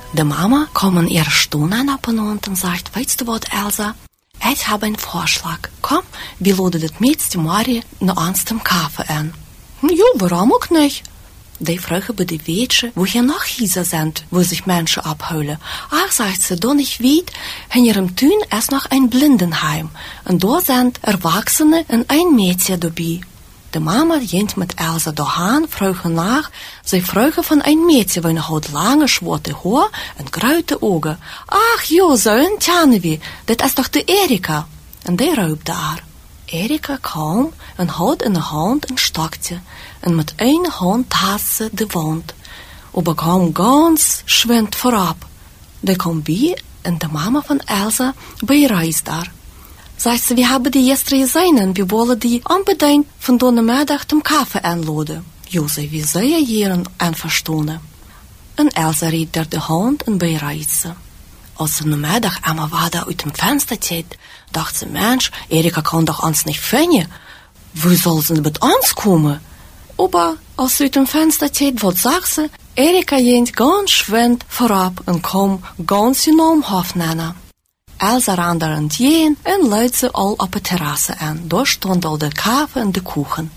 De Mama kommt in ihre Stunde ab und sagt, weißt du was, Elsa? Ich habe einen Vorschlag. Komm, wir laden das Mädchen Marie noch ans zum Kaffee an. Ja, warum auch nicht? Die fragen bei den Mädchen, wo hier noch Häuser sind, wo sich Menschen abholen. Ach, sagt sie, da nicht weit, in ihrem Tun ist noch ein Blindenheim. Und da sind Erwachsene und ein Mädchen dabei. Die Mama geht mit Elsa dahin, fragen nach. Sie fragen von ein Mädchen, weil hat lange, schwarze Haar und graue Augen. Ach, ja, so ein Tjanewi, das ist doch die Erika. Und die raubt da. Erika kam und hat in der Hand ein Stockje und mit einer Hand tasste die Wand. Aber kam ganz schwind vorab. Die kam bei und die Mama von Elsa bei ihr Reis da. Sagt sie, wir haben die gestern gesehen und wir wollen die unbedingt von Donnermittag zum Kaffee einladen. Ja, sie, wie sehr hier einverstanden. Und Elsa riet der die Hand und bei ihr Reis. Als sie Nachmittag einmal war da aus dem Fenster geht, dachte sie, Mensch, Erika kann doch uns nicht finden. Wo soll sie mit uns kommen? Aber als sie aus dem Fenster geht, was sagt sie? Erika geht ganz schwind vorab und kommt ganz genau im Hof nennen. Elsa ran da und lädt sie all auf der Terrasse an. Da stand all der Kaffee und der Kuchen.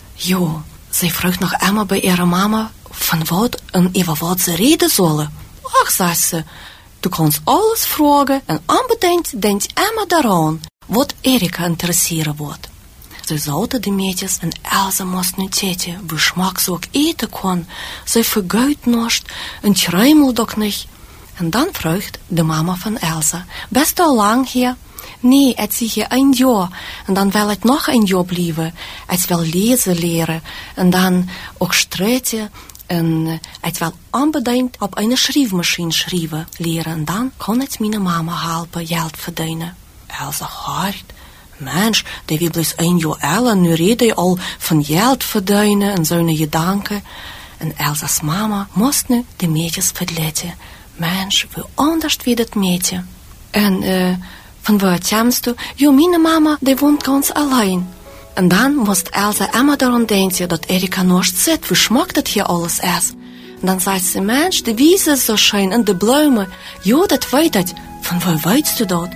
Jo, sie fragt noch einmal bei ihrer Mama, von was und über was sie reden sollen. Ach, sagt sie, du kannst alles fragen und unbedingt denk immer daran, was Erika interessieren wird. Sie sagte die Mädchen und Elsa muss nicht täten, wie Schmack so auch eten kann. Sie vergeht nicht und schreimelt doch nicht. Und dann fragt die Mama von Elsa, bist du lang hier? Nee, ich zie hier ein Jahr. Und dann will ich noch ein Jahr bleiben. Ich will lesen leren und dann auch streiten. Und ich will unbedingt auf eine Schreibmaschine schreiben leren. Und dann kann ich meine Mama helfen, Geld verdienen. Elsa hart. Mensch, die will bloß ein Jahr älter, nu rede ich al von Geld verdienen und so eine Gedanken. Und Elsas Mama muss nu die Mädchen verletzen. Mensch, wie anders wie das Mädchen. Und von wo kommst du? Jo, meine Mama, die wohnt ganz allein. Und dann musste Elsa immer daran denken, dass Erika nicht sieht, wie schmeckt das hier alles ist. Und dann sagt sie, Mensch, die Wiese ist so schön und die Blumen. Jo, das weiß ich. Von wo weißt du das?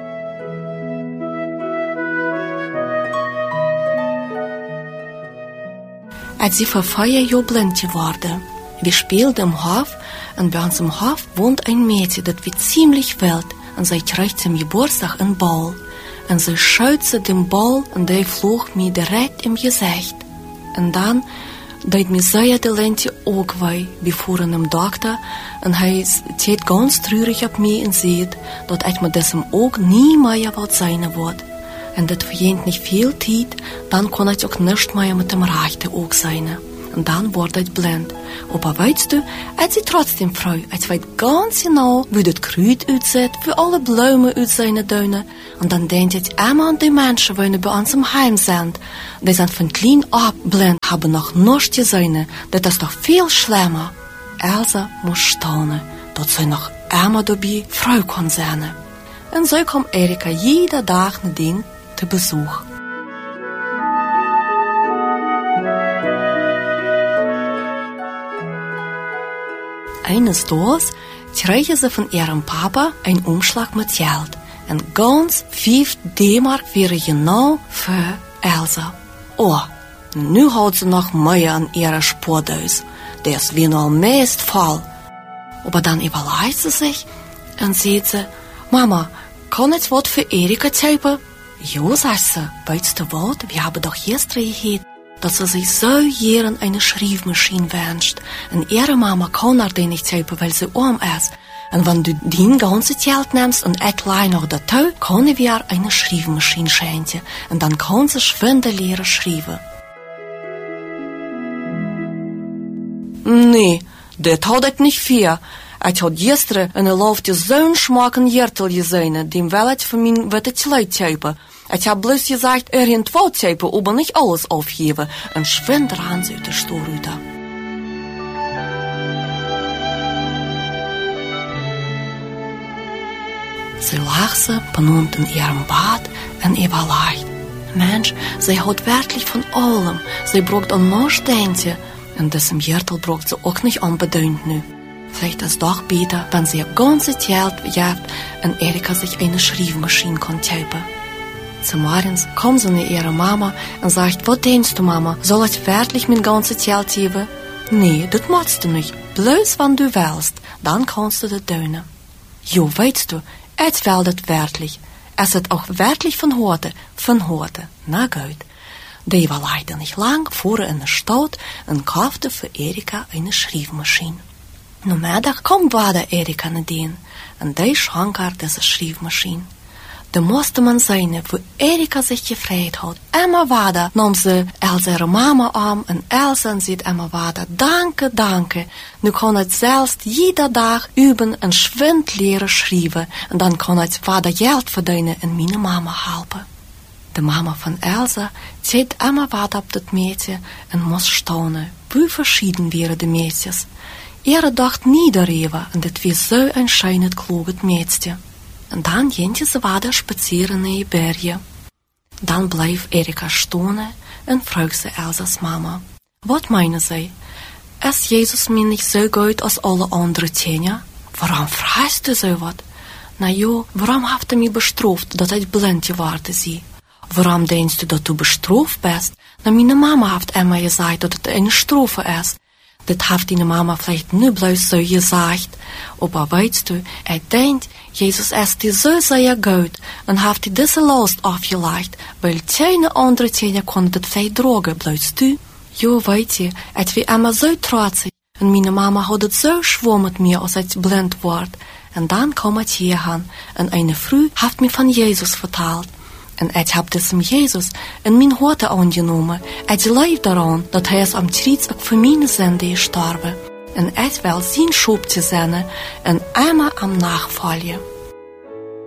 Als sie vor 4 Jahren blind geworden. Wir spielten im Hof und bei uns im Hof wohnt ein Mädchen, das wird ziemlich wild und sie kriegt zum Geburtstag einen Ball. Und sie schütze den Ball und der flog mir direkt im Gesicht. Und dann deed mir sehr die Lente auch weh. Wir fuhren zum Doktor und er steht ganz traurig auf mich und sieht, dass ich mit diesem Auge nie mehr sein wird. Und das verdient nicht viel Zeit, dann kann ich auch nicht mehr mit dem rechten Auge sein. Und dann wurde ich blind. Aber weißt du, ich bin trotzdem froh. Ich weiß ganz genau, wie das Kruid aussieht, wie alle Blumen aussehen dürfen. Und dann denke ich immer an die Menschen, die bei uns im Heim sind. Die sind von klein ab blind, haben noch nichts gesehen. Das ist doch viel schlimmer. Elsa muss staunen, dass sie noch immer dabei Frau kann sein. Und so kommt Erika jeden Tag nach denen zu Besuch. Eines Tages kriegen sie von ihrem Papa einen Umschlag mit Geld. Und ganz 5 D-Mark wäre genau für Elsa. Oh, nu hat sie noch mehr an ihrer Spardose. Der ist wie noch meist voll. Aber dann überlegt sie sich und sagt sie, Mama, kann ich was für Erika kaufen? Jo, sagt sie, weißt du was, wir haben doch gestern gehört, dass sie sich so gern eine Schreibmaschine wünscht. Und ihre Mama kann er den nicht helfen, weil sie arm ist. Und wenn du dein ganzes Geld nimmst und ich klein noch dazu, können wir eine Schreibmaschine schenken. Und dann kann sie schwindel lernen schreiben. Nee, das hat ich nicht für. Ich habe gestern in der Luft so einen schmacken Jertel gesehen, dem will ich von mir wettet Leid helfen. Ich habe bloß gesagt, irgendwo zeipen, aber nicht alles aufheben. Und schwind ran sie aus der Stuhlrute. Sie lachte benannt in ihrem Bad und überlegt. Mensch, sie hat wirklich von allem. Sie braucht an nichts denken. Und diesem Jertel braucht sie auch nicht unbedingt nu. Vielleicht ist es doch besser, wenn sie ihr ganzes Geld gibt und Erika sich eine Schreibmaschine kann kaufen. Zum Morgens kommt sie zu ihrer Mama und sagt, was denkst du, Mama, soll ich wirklich mein ganzes Geld geben? Nee, das machst du nicht. Bloß wenn du willst, dann kannst du das tun. Jo, weißt du, ich will das wirklich. Es ist auch wirklich von heute. Na gut. Die war leider nicht lang, fuhren in de Stadt und kaufte für Erika eine Schreibmaschine. Namiddag kwam vader Erika nadien en die schonk haar deze schreibmaschine. Da musste man sehen, wo Erika sich gefreut hat. Immer weiter nahm sie Elsa ihre Mama an und Elsa und sie immer weiter. Danke, danke. Nu kann ich selbst jeder Tag üben und schwind leren schreiben und dann kann ich weiter Geld verdienen und meine Mama helfen. De Mama von Elsa zieht immer weiter auf das Mädchen und muss staunen, wie verschieden wären die Mädchen. Ihre dacht nie darüber und das war so ein schönes, kluges Mädchen. Und dann ging sie weiter spazieren in die Berge. Dann bleef Erika stehen und fragte sie Elsas Mama. Was meinen sie? Ist Jesus mir nicht so gut als alle anderen Kinder? Warum fragst du so was? Na ja, warum habt ihr mich bestraft, dass ich blind geworden bin? Warum denkst du, dass du bestraft bist? Na, meine Mama hat immer gesagt, dass es eine Strafe ist. Das hat deine Mama vielleicht nicht bloß so gesagt. Aber weißt du, denkt, Jesus ist dir so sehr gut und hat dir diese Last aufgelegt, weil keine andere Kinder konnten das vertragen, bloß du. Jo, weißt du, ich war immer so trotzig und meine Mama hat es so schwer mit mir, als ich blind wurde. Und dann kam ich hierhin und eine Frau hat mir von Jesus vertellt. Und ich hab das Jesus in mein Harte angenommen. Ich glaube daran, dass er am Kreuz auch für meine Sünde gestorben. Und ich will sein Schub zu sein und einmal am Nachfolgen.